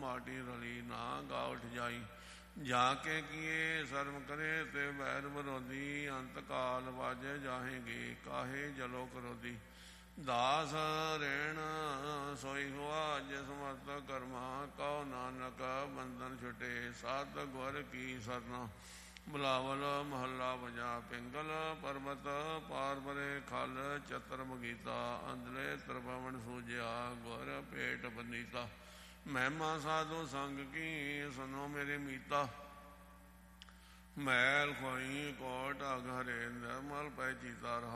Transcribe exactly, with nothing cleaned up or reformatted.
ਮਾਟੀ ਰਲੀ ਨਾ ਗਾ ਉਠ ਜਾਈ। ਜਾ ਕੇ ਕੀਏ ਸਰਮ ਕਰੇ ਤੇ ਬੈਰ ਵਿਰੋਧੀ ਅੰਤ ਕਾਲ ਵਾਜੇ ਜਾਹੇਗੀ ਕਾਹੇ ਜਲੋ ਕਰੋਦੀ। ਦਾਸ ਰੇਣ ਸੋਈ ਹੁਆ ਜਿਸ ਮਤ ਕਰਮਾ ਕਉ ਨਾਨਕ ਬੰਧਨ ਛੁਟੇ। ਸਤ ਗੁਰ ਕੀ ਸਰਨਾ ਬੁਲਾਵਲ ਮਹੱਲਾ ਵਜਾ ਪਿੰਗਲ ਪਰਬਤ ਪਾਰ ਪਰੇ ਖਲ ਚਤਰ ਬਗੀਤਾ। ਅੰਦਲੇ ਤਰਪਵਨ ਸੂਜਿਆ ਗੁਰ ਭੇਟ ਬਨੀਤਾ। ਮਹਿਮਾ ਸਾਧੂ ਸੰਗ ਕੀ ਸੁਨੋ ਮੇਰੇ ਮੀਤਾ। ਮੈਲ ਖੋਈ ਕੋਟ ਅਘਰੇ ਨਿਰਮਲ ਪੈ ਚੀਤਾ ਰਹਾ।